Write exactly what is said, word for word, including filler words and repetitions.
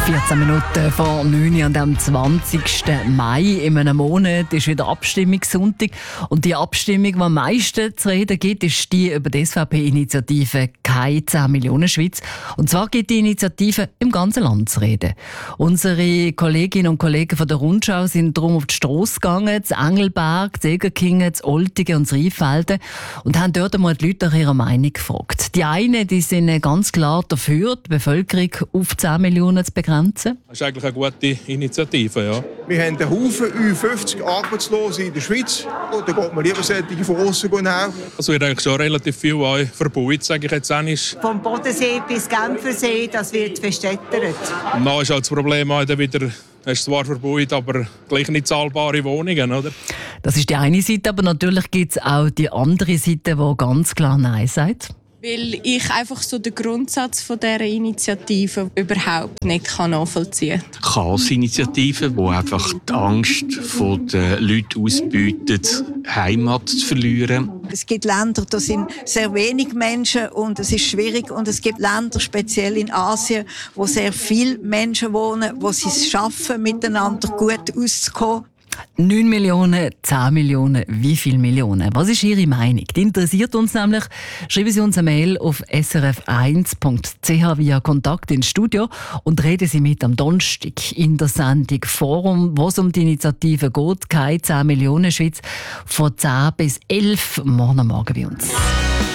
vierzehn Minuten vor neun Uhr und am zwanzigsten Mai in einem Monat ist wieder Abstimmungssonntag. Und die Abstimmung, die am meisten zu reden gibt, ist die über die S V P-Initiative «Keine zehn Millionen Schweiz». Und zwar gibt die Initiative im ganzen Land zu reden. Unsere Kolleginnen und Kollegen von der Rundschau sind darum auf die Strasse gegangen, zu Engelberg, zu Egerkingen, zu Oltigen und zu Rheinfelden und haben dort einmal die Leute nach ihrer Meinung gefragt. Die einen die sind ganz klar dafür, die Bevölkerung auf zehn Millionen zu begrenzen. Das ist eigentlich eine gute Initiative, ja. Wir haben einen Haufen Ü fünfzig Arbeitslose in der Schweiz. Und da geht man lieber solche von aussen nehmen. Also wird eigentlich schon relativ viel verbaut, sage ich jetzt einmal. Vom Bodensee bis Genfersee, das wird verstädtert. Und dann ist halt das Problem auch wieder, es ist zwar verbaut, aber gleich nicht zahlbare Wohnungen, oder? Das ist die eine Seite, aber natürlich gibt es auch die andere Seite, die ganz klar Nein sagt. Weil ich einfach so den Grundsatz von dieser Initiative überhaupt nicht nachvollziehen kann. Chaos-Initiative, die einfach die Angst der Leute ausbietet, Heimat zu verlieren. Es gibt Länder, da sind sehr wenig Menschen und es ist schwierig. Und es gibt Länder, speziell in Asien, wo sehr viele Menschen wohnen, wo sie es schaffen, miteinander gut auszukommen. neun Millionen, zehn Millionen, wie viele Millionen? Was ist Ihre Meinung? Die interessiert uns nämlich. Schreiben Sie uns eine Mail auf s r f eins punkt c h via Kontakt ins Studio und reden Sie mit am Donnerstag in der Sendung Forum, wo es um die Initiative geht, «Keine zehn Millionen Schweiz», von zehn bis elf morgen Morgen bei uns.